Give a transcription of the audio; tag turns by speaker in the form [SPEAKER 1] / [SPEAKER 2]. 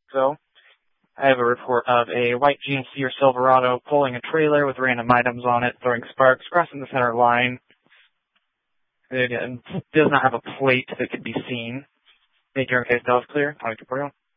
[SPEAKER 1] So, I have a report of a white GMC or Silverado pulling a trailer with random items on it, throwing sparks, crossing the center line. It does not have a plate that could be seen. Major in case that was clear. 2241.